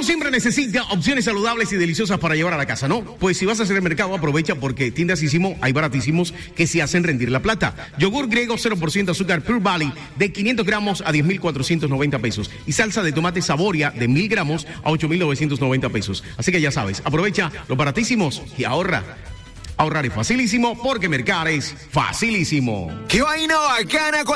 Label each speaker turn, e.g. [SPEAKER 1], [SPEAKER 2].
[SPEAKER 1] Uno siempre necesita opciones saludables y deliciosas para llevar a la casa, ¿no? Pues si vas a hacer el mercado, aprovecha porque tiendas Ísimo hay baratísimos que se hacen rendir la plata. Yogur griego 0% azúcar Pure Valley de 500 gramos a 10,490 pesos. Y salsa de tomate Saboria de 1,000 gramos a 8,990 pesos. Así que ya sabes, aprovecha los baratísimos y ahorra. Ahorrar es facilísimo porque mercar es facilísimo.
[SPEAKER 2] ¡Qué vaina bacana!